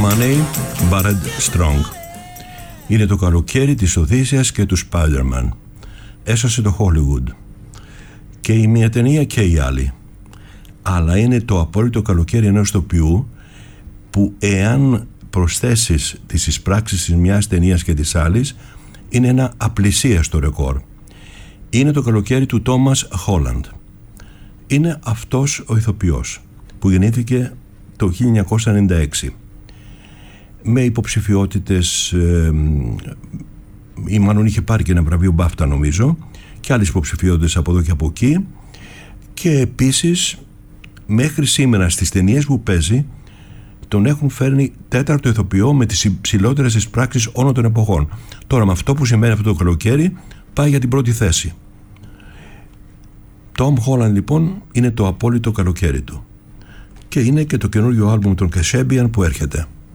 Money, Barrett Strong. Είναι το καλοκαίρι της Οδύσσειας και του Spider-Man. Έσωσε το Hollywood. Και η μία ταινία και η άλλη. Αλλά είναι το απόλυτο καλοκαίρι ενός ηθοποιού που, εάν προσθέσεις τις εισπράξεις της μιας ταινίας και της άλλης, είναι ένα απλησίαστο ρεκόρ. Είναι το καλοκαίρι του Τόμας Χόλαντ. Είναι αυτός ο ηθοποιός που γεννήθηκε το 1996 με υποψηφιότητες, ή μάλλον είχε πάρει και ένα βραβείο BAFTA νομίζω, και άλλες υποψηφιότητες από εδώ και από εκεί, και επίσης μέχρι σήμερα στις ταινίες που παίζει τον έχουν φέρνει τέταρτο ηθοποιό με τις υψηλότερες εισπράξεις όλων των εποχών. Τώρα με αυτό που σημαίνει αυτό το καλοκαίρι πάει για την πρώτη θέση. Tom Holland λοιπόν είναι το απόλυτο καλοκαίρι του και είναι και το καινούργιο άλμπουμ των Kasabian που έρχεται.